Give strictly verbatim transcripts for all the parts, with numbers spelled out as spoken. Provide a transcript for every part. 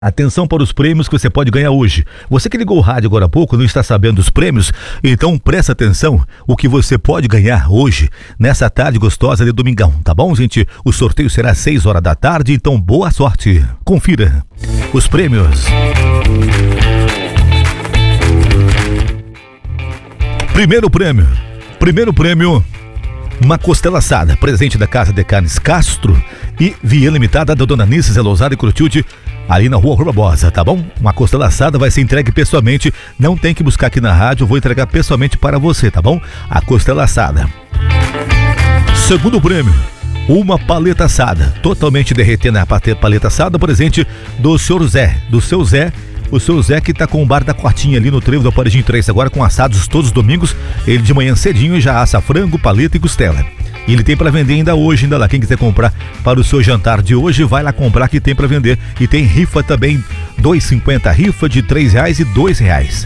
Atenção para os prêmios que você pode ganhar hoje. Você que ligou o rádio agora há pouco não está sabendo dos prêmios, então presta atenção o que você pode ganhar hoje, nessa tarde gostosa de domingão, tá bom, gente? O sorteio será às seis horas da tarde, então boa sorte. Confira os prêmios. Primeiro prêmio. Primeiro prêmio, uma costela assada, presente da Casa de Carnes Castro e Via Limitada da Dona Nice Zé Lousada e Clotilde, ali na Rua Rua Barbosa, tá bom? Uma costela assada vai ser entregue pessoalmente, não tem que buscar aqui na rádio, eu vou entregar pessoalmente para você, tá bom? A costela assada. Segundo prêmio, uma paleta assada, totalmente derretendo a paleta assada, presente do senhor Zé, do seu Zé, o seu Zé que tá com o bar da Cortinha ali no trevo do Aparelhinho três, agora com assados todos os domingos, ele de manhã cedinho já assa frango, paleta e costela. E ele tem para vender ainda hoje, ainda lá, quem quiser comprar para o seu jantar de hoje, vai lá comprar que tem para vender. E tem rifa também, dois reais e cinquenta centavos, rifa de três reais e dois reais.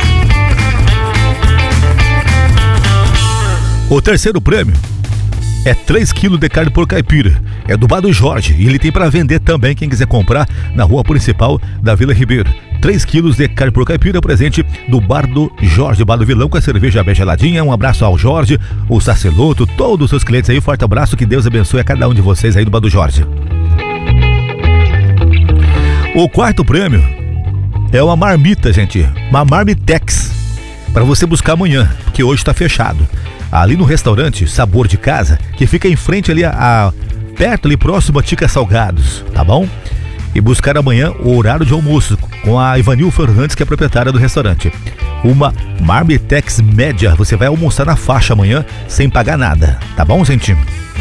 O terceiro prêmio é três quilos de carne por caipira. É do Bar do Jorge e ele tem para vender também, quem quiser comprar, na rua principal da Vila Ribeiro. três quilos de carne por caipira, presente do Bar do Jorge, Bar do Vilão, com a cerveja bem geladinha. Um abraço ao Jorge, o Saceloto, todos os seus clientes aí. Forte abraço, que Deus abençoe a cada um de vocês aí do Bar do Jorge. O quarto prêmio é uma marmita, gente. Uma Marmitex, para você buscar amanhã, porque hoje está fechado. Ali no restaurante Sabor de Casa, que fica em frente ali, a, a, perto ali, próximo a Tica Salgados, tá bom? E buscar amanhã o horário de almoço com a Ivanil Fernandes, que é a proprietária do restaurante. Uma Marmitex média, você vai almoçar na faixa amanhã sem pagar nada, tá bom, gente?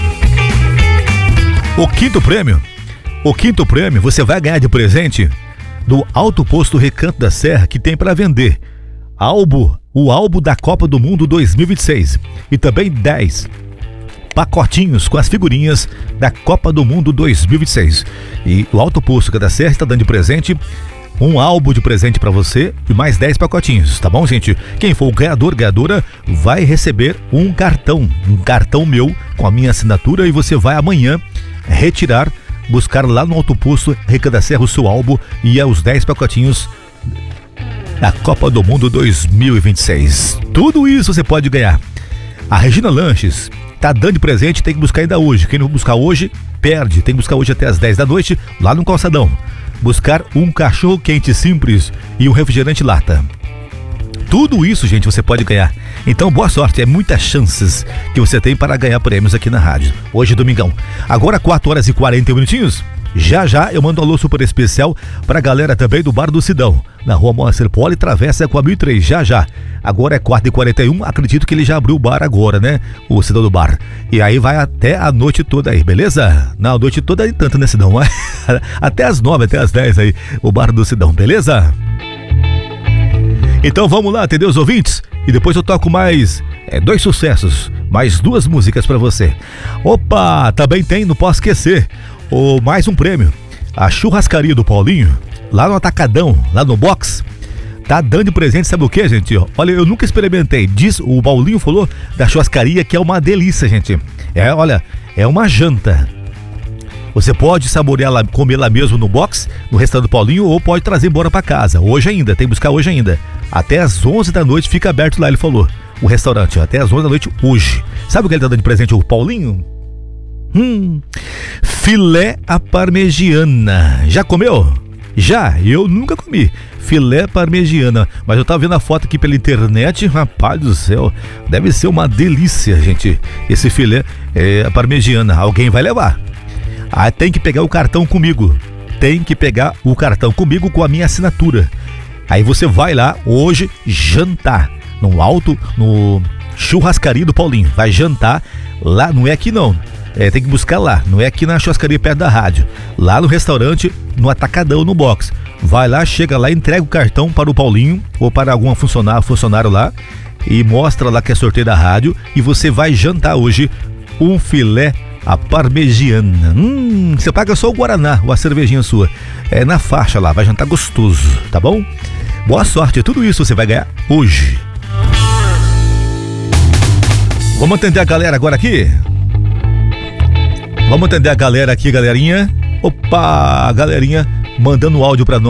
O quinto prêmio, o quinto prêmio você vai ganhar de presente do Alto Posto Recanto da Serra, que tem para vender álbum, o álbum da Copa do Mundo dois mil e vinte e seis e também dez pacotinhos com as figurinhas da Copa do Mundo dois mil e vinte e seis. E o Alto Posto da Serra está dando de presente um álbum de presente para você e mais dez pacotinhos, tá bom, gente? Quem for o ganhador, ganhadora, vai receber um cartão, um cartão meu com a minha assinatura, e você vai amanhã retirar, buscar lá no Alto Posto Recanto da Serra o seu álbum e os dez pacotinhos da Copa do Mundo dois mil e vinte e seis. Tudo isso você pode ganhar. A Regina Lanches tá dando de presente, tem que buscar ainda hoje. Quem não buscar hoje, perde. Tem que buscar hoje até as dez da noite, lá no Calçadão. Buscar um cachorro quente simples e um refrigerante lata. Tudo isso, gente, você pode ganhar. Então, boa sorte. É muitas chances que você tem para ganhar prêmios aqui na rádio. Hoje, domingão. Agora, quatro horas e quarenta minutinhos. Já já eu mando um alô super especial pra galera também do Bar do Sidão, na Rua Moacir Poli, travessa com a mil e três, já já. Agora é quatro e quarenta e um, acredito que ele já abriu o bar agora, né? O Sidão do Bar. E aí vai até a noite toda aí, beleza? Não, a noite toda aí tanto, né, Sidão? Até as nove, até as dez aí, o Bar do Sidão, beleza? Então vamos lá, atender os ouvintes? E depois eu toco mais é, dois sucessos, mais duas músicas pra você. Opa, também tem, não posso esquecer, o, mais um prêmio. A churrascaria do Paulinho, lá no Atacadão, lá no box, tá dando de presente, sabe o que, gente? Olha, eu nunca experimentei. Diz, o Paulinho falou da churrascaria que é uma delícia, gente. É, olha, é uma janta. Você pode saborear lá, comer lá mesmo no box, no restaurante do Paulinho, ou pode trazer embora pra casa. Hoje ainda, tem que buscar hoje ainda. Até as onze da noite fica aberto lá, ele falou. O restaurante, até as onze da noite hoje. Sabe o que ele tá dando de presente, o Paulinho? Hum, filé à parmegiana. Já comeu? Já, eu nunca comi filé parmegiana, mas eu tava vendo a foto aqui pela internet, rapaz do céu, deve ser uma delícia, gente, esse filé é, parmegiana. Alguém vai levar. Ah, tem que pegar o cartão comigo, tem que pegar o cartão comigo com a minha assinatura. Aí você vai lá hoje jantar no alto, no churrascaria do Paulinho, vai jantar lá, não é aqui não. É, tem que buscar lá, não é aqui na churrascaria perto da rádio, lá no restaurante, no Atacadão, no box. Vai lá, chega lá, entrega o cartão para o Paulinho ou para algum funcionário, funcionário lá e mostra lá que é sorteio da rádio, e você vai jantar hoje um filé à parmegiana. Hum, você paga só o Guaraná ou a cervejinha sua, é na faixa lá, vai jantar gostoso, tá bom? Boa sorte, tudo isso você vai ganhar hoje. Vamos atender a galera agora aqui? Vamos atender a galera aqui, galerinha. Opa, galerinha mandando áudio para nós.